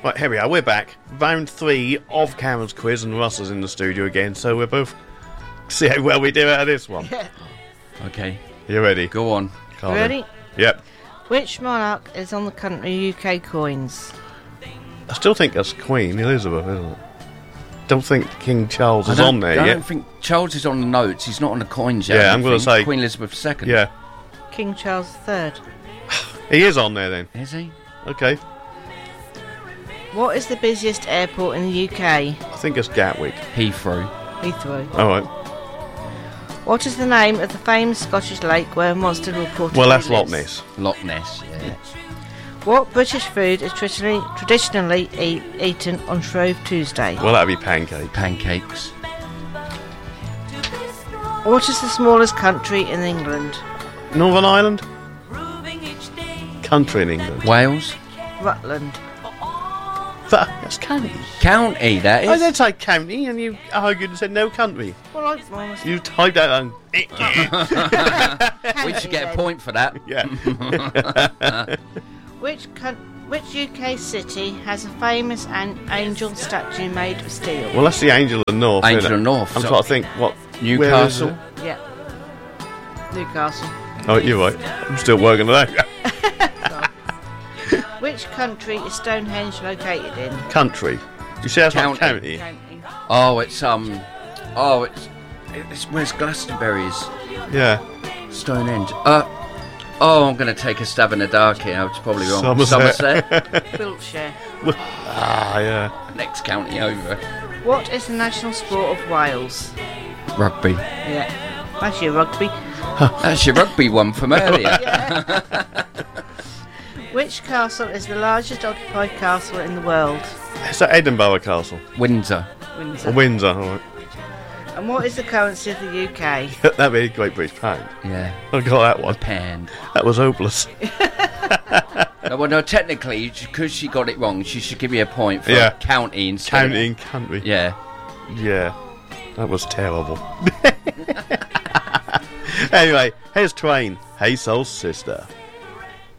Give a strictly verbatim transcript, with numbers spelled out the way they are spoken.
Right, here we are, we're back. Round three of Cameron's quiz, and Russell's in the studio again, so we're both... See how well we do out of this one. Yeah. Okay. You ready? Go on. Carlin? Ready? Yep. Which monarch is on the country U K coins? I still think that's Queen Elizabeth, isn't it? Don't think King Charles is on there I yet. don't think Charles is on the notes. He's not on the coins yet. Yeah, I I'm gonna think. say- Queen Elizabeth the Second. Yeah. King Charles the Third. He is on there then. Is he? Okay. What is the busiest airport in the U K? I think it's Gatwick. Heathrow. Heathrow. Alright. What is the name of the famous Scottish lake where a monster reportedly Well, that's Loch lives? Ness. Loch Ness, yeah. What British food is traditionally traditionally eat, eaten on Shrove Tuesday? Well, that'd be pancake. Pancakes. What is the smallest country in England? Northern Ireland? Country in England. Wales. Rutland. That, that's county. County, that is. I did say county, and you argued and said no country. Well, I honestly. You typed that on. We should get a point for that. Yeah. Which coun- which U K city has a famous an- angel statue made of steel? Well, that's the Angel of the North. Angel isn't it? of North, I'm so- trying to think what. Newcastle. where is Yeah. Newcastle. it? Oh, you're right. I'm still working on that. Which country is Stonehenge located in? Country. You say that's not County. county? County. Oh, it's um. Oh, it's. It's where's Glastonbury is. Yeah. Stonehenge. Uh. Oh, I'm going to take a stab in the dark here. I was probably wrong. Somerset. Somerset. Wiltshire. Ah, yeah. Next county over. What is the national sport of Wales? Rugby. Yeah. Actually, rugby. That's your rugby one from earlier. Which castle is the largest occupied castle in the world? Is that Edinburgh Castle? Windsor. Windsor. Or Windsor, alright. And what is the currency of the U K? That'd be a Great British Pound. Yeah. I got that one. Pound. That was hopeless. No, well, no, technically, because she got it wrong, she should give you a point for Yeah. county instead. County and country. Yeah. Yeah. That was terrible. Anyway, here's Twain. Hey, Soul Sister.